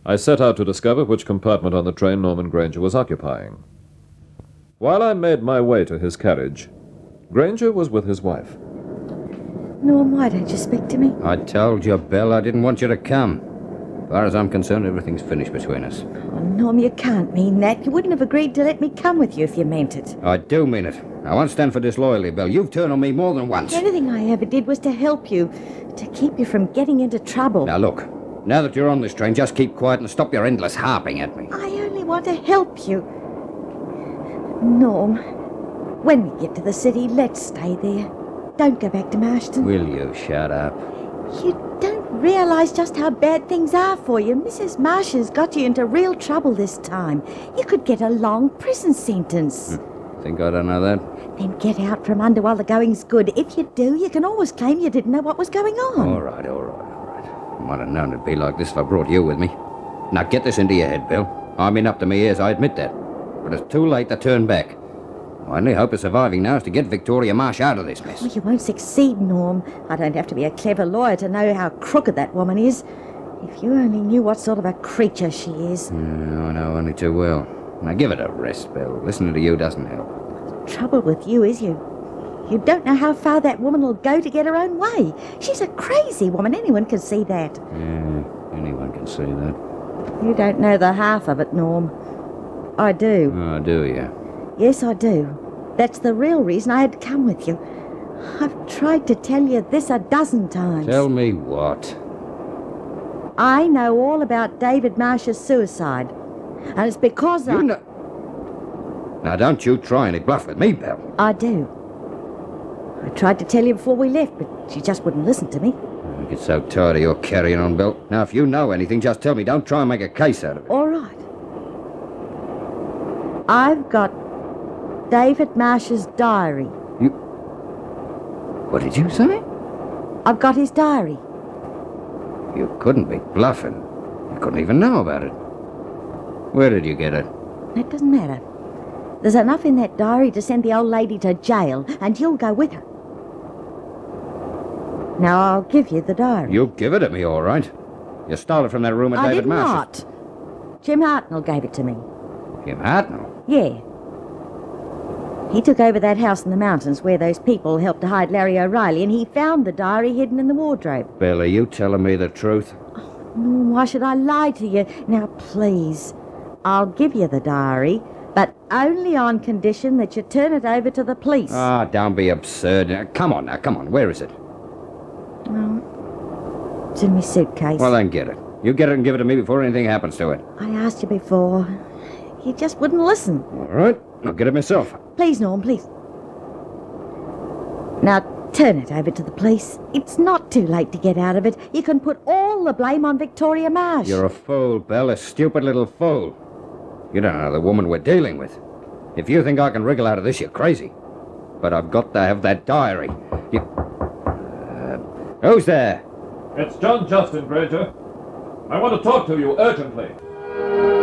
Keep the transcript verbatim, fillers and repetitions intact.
I set out to discover which compartment on the train Norman Granger was occupying. While I made my way to his carriage, Granger was with his wife. Norm, why don't you speak to me? I told you, Bill, I didn't want you to come. As far as I'm concerned, everything's finished between us. Oh, Norm, you can't mean that. You wouldn't have agreed to let me come with you if you meant it. I do mean it. I won't stand for disloyalty, Bill. You've turned on me more than once. Anything I ever did was to help you, to keep you from getting into trouble. Now, look. Now that you're on this train, just keep quiet and stop your endless harping at me. I only want to help you. Norm, when we get to the city, let's stay there. Don't go back to Marston. Will you shut up? You don't realise just how bad things are for you. Missus Marsh's got you into real trouble this time. You could get a long prison sentence. Hmm. Think I don't know that? Then get out from under while the going's good. If you do, you can always claim you didn't know what was going on. All right, all right, all right. I might have known it'd be like this if I brought you with me. Now get this into your head, Bill. I'm in up to my ears, I admit that. But it's too late to turn back. My only hope of surviving now is to get Victoria Marsh out of this mess. Well, you won't succeed, Norm. I don't have to be a clever lawyer to know how crooked that woman is. If you only knew what sort of a creature she is. Yeah, I know only too well. Now give it a rest, Bill. Listening to you doesn't help. The trouble with you is you... You don't know how far that woman will go to get her own way. She's a crazy woman. Anyone can see that. Yeah, anyone can see that. You don't know the half of it, Norm. I do. Oh, do you? Yes, I do. That's the real reason I had to come with you. I've tried to tell you this a dozen times. Tell me what? I know all about David Marsh's suicide. And it's because You I... know... Now, don't you try any bluff with me, Bill. I do. I tried to tell you before we left, but you just wouldn't listen to me. I get so tired of your carrying on, Bill. Now, if you know anything, just tell me. Don't try and make a case out of it. All right. I've got David Marsh's diary. You... What did you say? I've got his diary. You couldn't be bluffing. You couldn't even know about it. Where did you get it? That doesn't matter. There's enough in that diary to send the old lady to jail, and you'll go with her. Now, I'll give you the diary. You give it to me, all right. You stole it from that room at I David did Marsh's. not. Jim Hartnell gave it to me. Jim Hartnell? Yeah. He took over that house in the mountains where those people helped to hide Larry O'Reilly, and he found the diary hidden in the wardrobe. Bill, are you telling me the truth? Norm, why should I lie to you? Now, please, I'll give you the diary, but only on condition that you turn it over to the police. Ah, don't be absurd. Now, come on now, come on. Where is it? Oh, it's in my suitcase. Well, then get it. You get it and give it to me before anything happens to it. I asked you before. You just wouldn't listen. All right, I'll get it myself. Please, Norm, please. Now, turn it over to the police. It's not too late to get out of it. You can put all the blame on Victoria Marsh. You're a fool, Belle, a stupid little fool. You don't know the woman we're dealing with. If you think I can wriggle out of this, you're crazy. But I've got to have that diary. You... Uh, who's there? It's John Justin, Granger. I want to talk to you urgently.